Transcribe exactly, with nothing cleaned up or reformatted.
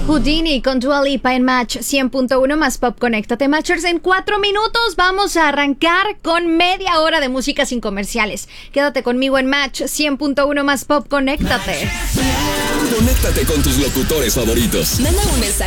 Houdini con Dua Lipa en Match cien punto uno más Pop. Conéctate, Matchers. En cuatro minutos vamos a arrancar con media hora de música sin comerciales. Quédate conmigo en Match cien punto uno más Pop. Conéctate. Conéctate con tus locutores favoritos. Manda un mensaje